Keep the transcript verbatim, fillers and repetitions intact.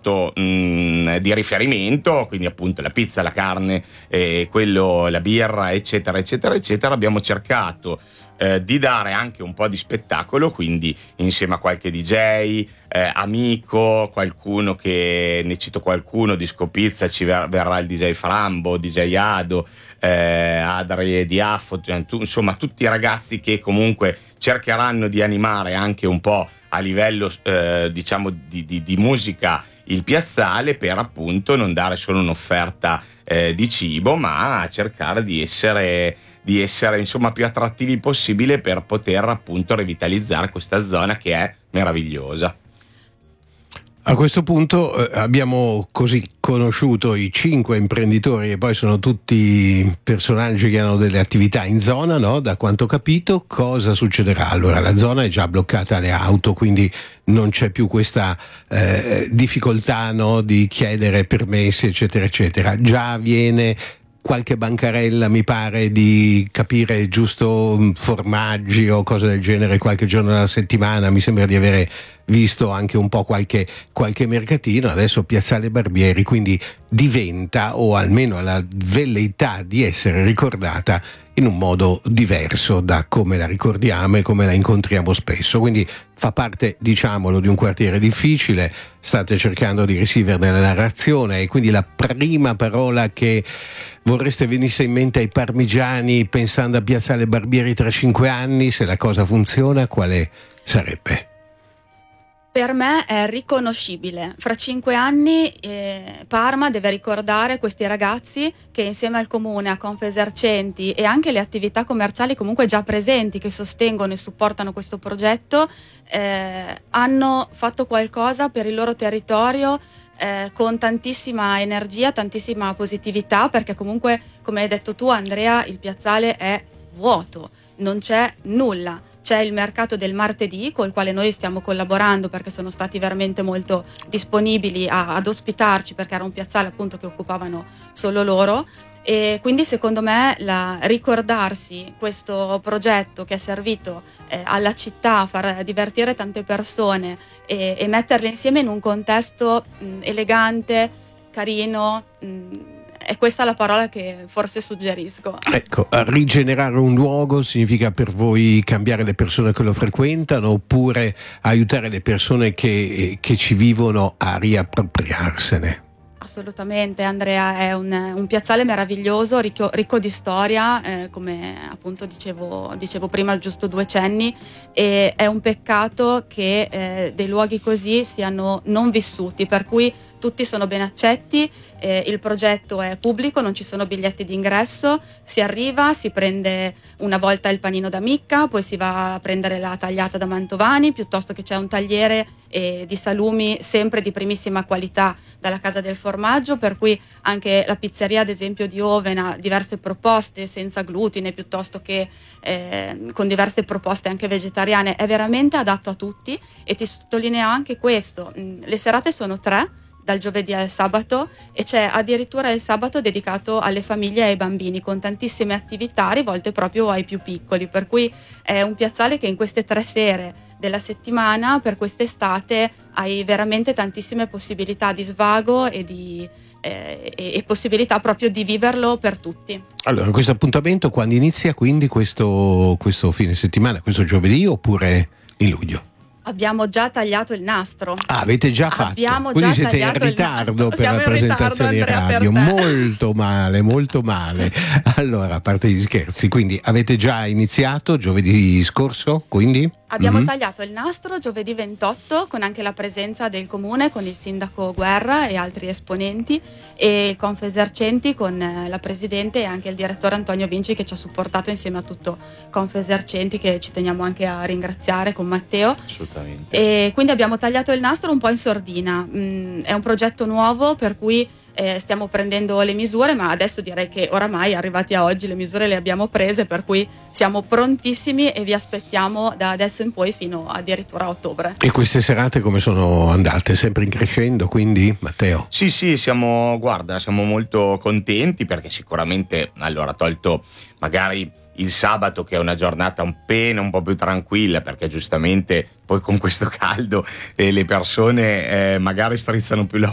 posto mh, di riferimento, quindi appunto la pizza, la carne, eh, quello, la birra, eccetera, eccetera, eccetera. Abbiamo cercato eh, di dare anche un po' di spettacolo, quindi insieme a qualche D J, eh, amico, qualcuno che, ne cito qualcuno, Disco Pizza, ci ver- verrà il D J Frambo, D J Ado, eh, Adri Diaffo, insomma tutti i ragazzi che comunque cercheranno di animare anche un po' a livello eh, diciamo di, di, di musica il piazzale, per appunto non dare solo un'offerta eh, di cibo, ma cercare di essere di essere insomma più attrattivi possibile per poter appunto revitalizzare questa zona che è meravigliosa. A questo punto eh, abbiamo così conosciuto i cinque imprenditori, e poi sono tutti personaggi che hanno delle attività in zona, no? Da quanto ho capito, cosa succederà? Allora, la zona è già bloccata alle auto, quindi non c'è più questa eh, difficoltà, no? Di chiedere permessi, eccetera, eccetera. Già avviene qualche bancarella, mi pare di capire, giusto, formaggi o cose del genere qualche giorno alla settimana. Mi sembra di avere visto anche un po' qualche, qualche mercatino. Adesso Piazzale Barbieri quindi diventa, o almeno ha la velleità di essere ricordata in un modo diverso da come la ricordiamo e come la incontriamo spesso. Quindi fa parte, diciamolo, di un quartiere difficile, state cercando di riscriverne la narrazione, e quindi la prima parola che vorreste venisse in mente ai parmigiani pensando a Piazzale Barbieri tra cinque anni, se la cosa funziona, quale sarebbe? Per me è riconoscibile. Fra cinque anni eh, Parma deve ricordare questi ragazzi che insieme al comune, a Confesercenti e anche le attività commerciali comunque già presenti che sostengono e supportano questo progetto eh, hanno fatto qualcosa per il loro territorio eh, con tantissima energia, tantissima positività, perché comunque, come hai detto tu Andrea, il piazzale è vuoto, non c'è nulla. C'è il mercato del martedì col quale noi stiamo collaborando, perché sono stati veramente molto disponibili a, ad ospitarci, perché era un piazzale appunto che occupavano solo loro, e quindi secondo me la, ricordarsi questo progetto che è servito eh, alla città a far divertire tante persone e, e metterle insieme in un contesto mh, elegante, carino, mh, è questa la parola che forse suggerisco. Ecco, rigenerare un luogo significa per voi cambiare le persone che lo frequentano, oppure aiutare le persone che, che ci vivono a riappropriarsene? Assolutamente, Andrea, è un, un piazzale meraviglioso, ricco, ricco di storia, eh, come appunto dicevo, dicevo prima, giusto due cenni, e è un peccato che eh, dei luoghi così siano non vissuti, per cui tutti sono ben accetti, eh, il progetto è pubblico, non ci sono biglietti d'ingresso, si arriva, si prende una volta il panino da Micca, poi si va a prendere la tagliata da Mantovani, piuttosto che c'è un tagliere eh, di salumi sempre di primissima qualità dalla Casa del Formaggio, per cui anche la pizzeria ad esempio di Ovena ha diverse proposte senza glutine, piuttosto che eh, con diverse proposte anche vegetariane. È veramente adatto a tutti, e ti sottolineo anche questo, le serate sono tre, dal giovedì al sabato, e c'è addirittura il sabato dedicato alle famiglie e ai bambini, con tantissime attività rivolte proprio ai più piccoli, per cui è un piazzale che in queste tre sere della settimana, per quest'estate, hai veramente tantissime possibilità di svago e di eh, e, e possibilità proprio di viverlo per tutti. Allora, questo appuntamento quando inizia, quindi questo, questo fine settimana, questo giovedì, oppure in luglio? Abbiamo già tagliato il nastro. Ah, avete già fatto? Abbiamo Quindi già siete in ritardo per la presentazione in radio. Molto male, molto male. Allora, a parte gli scherzi, quindi avete già iniziato giovedì scorso, quindi? Abbiamo mm-hmm. tagliato il nastro giovedì ventotto, con anche la presenza del comune, con il sindaco Guerra e altri esponenti, e il Confesercenti con la presidente e anche il direttore Antonio Vinci, che ci ha supportato insieme a tutto Confesercenti, che ci teniamo anche a ringraziare, con Matteo. Assolutamente. E quindi abbiamo tagliato il nastro un po' in sordina. Mm, è un progetto nuovo, per cui Eh, stiamo prendendo le misure, ma adesso direi che oramai, arrivati a oggi, le misure le abbiamo prese, per cui siamo prontissimi e vi aspettiamo da adesso in poi fino addirittura a ottobre. E queste serate come sono andate? Sempre in crescendo, quindi, Matteo? Sì, sì, siamo, guarda, siamo molto contenti, perché sicuramente, allora, tolto magari il sabato, che è una giornata un pelo un po' più tranquilla, perché giustamente poi con questo caldo eh, le persone eh, magari strizzano più la